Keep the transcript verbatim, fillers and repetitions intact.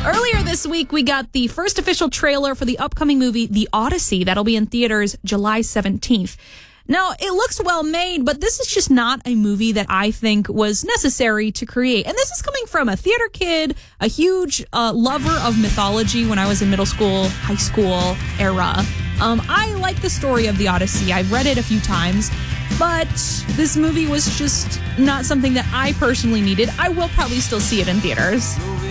Earlier this week, we got the first official trailer for the upcoming movie, The Odyssey, that'll be in theaters July seventeenth. Now, it looks well made, but this is just not a movie that I think was necessary to create. And this is coming from a theater kid, a huge uh, lover of mythology when I was in middle school, high school era. Um, I like the story of The Odyssey. I've read it a few times, but this movie was just not something that I personally needed. I will probably still see it in theaters.